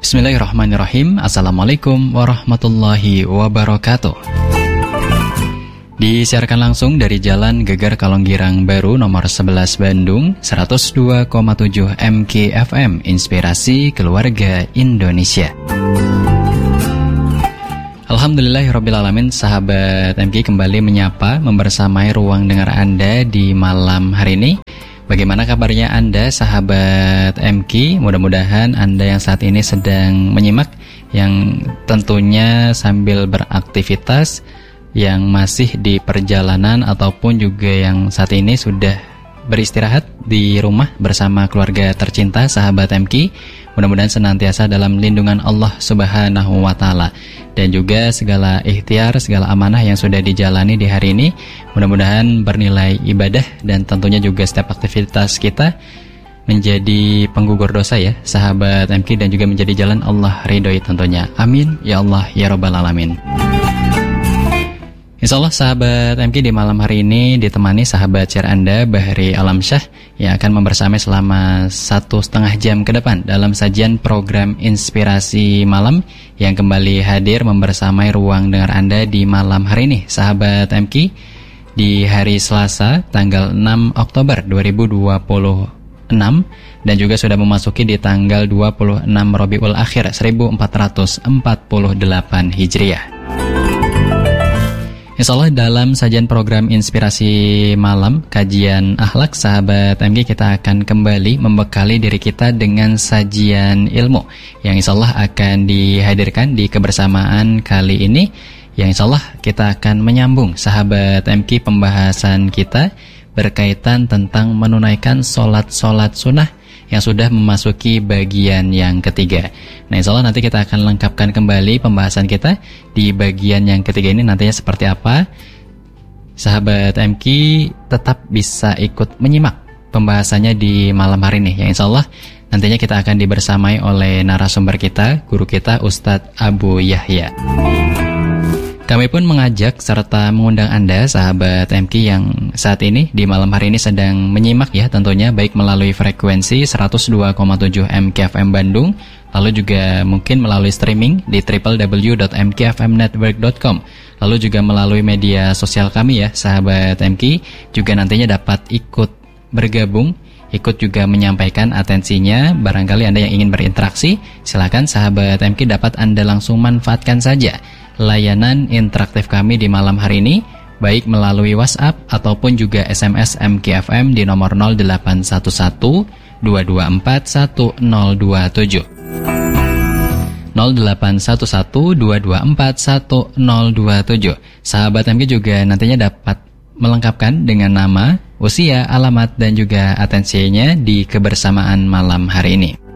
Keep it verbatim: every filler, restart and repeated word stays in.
Bismillahirrahmanirrahim. Assalamualaikum warahmatullahi wabarakatuh. Disiarkan langsung dari Jalan Geger Kalonggirang Baru nomor sebelas Bandung, seratus dua koma tujuh M K F M, Inspirasi Keluarga Indonesia. Alhamdulillahirrabbilalamin, sahabat M K kembali menyapa, membersamai ruang dengar Anda di malam hari ini. Bagaimana kabarnya Anda, sahabat M K? Mudah-mudahan Anda yang saat ini sedang menyimak, yang tentunya sambil beraktivitas, yang masih di perjalanan, ataupun juga yang saat ini sudah beristirahat di rumah bersama keluarga tercinta, sahabat M K. Mudah-mudahan senantiasa dalam lindungan Allah Subhanahu wa Ta'ala, dan juga segala ikhtiar, segala amanah yang sudah dijalani di hari ini mudah-mudahan bernilai ibadah, dan tentunya juga setiap aktivitas kita menjadi penggugur dosa ya, sahabat M K, dan juga menjadi jalan Allah ridhoi tentunya. Amin ya Allah ya Rabbal Alamin. Insyaallah sahabat M K, di malam hari ini ditemani sahabat share Anda Bahri Alamsyah yang akan membersamai selama satu setengah jam ke depan dalam sajian program Inspirasi Malam yang kembali hadir membersamai ruang dengar Anda di malam hari ini, sahabat M K, di hari Selasa tanggal enam Oktober dua ribu dua puluh enam, dan juga sudah memasuki di tanggal dua puluh enam Rabiul Akhir seribu empat ratus empat puluh delapan Hijriah. Insyaallah dalam sajian program Inspirasi Malam, kajian akhlak, sahabat M K, kita akan kembali membekali diri kita dengan sajian ilmu yang insyaallah akan dihadirkan di kebersamaan kali ini, yang insyaallah kita akan menyambung, sahabat M K, pembahasan kita berkaitan tentang menunaikan sholat-sholat sunnah yang sudah memasuki bagian yang ketiga. Nah, insyaallah nanti kita akan lengkapkan kembali pembahasan kita di bagian yang ketiga ini nantinya seperti apa. Sahabat M K tetap bisa ikut menyimak pembahasannya di malam hari ini, yang insyaallah nantinya kita akan dibersamai oleh narasumber kita, guru kita Ustadz Abu Yahya. Kami pun mengajak serta mengundang Anda, sahabat M K, yang saat ini di malam hari ini sedang menyimak ya tentunya, baik melalui frekuensi seratus dua koma tujuh M K F M Bandung, lalu juga mungkin melalui streaming di w w w dot m k f m network dot com, lalu juga melalui media sosial kami ya, sahabat M K, juga nantinya dapat ikut bergabung, ikut juga menyampaikan atensinya. Barangkali Anda yang ingin berinteraksi, silakan sahabat M K dapat Anda langsung manfaatkan saja layanan interaktif kami di malam hari ini, baik melalui WhatsApp ataupun juga S M S M K F M di nomor nol delapan satu satu dua dua empat satu nol dua tujuh nol delapan satu satu dua dua empat satu nol dua tujuh. Sahabat M K juga nantinya dapat melengkapkan dengan nama, usia, alamat, dan juga atensinya di kebersamaan malam hari ini.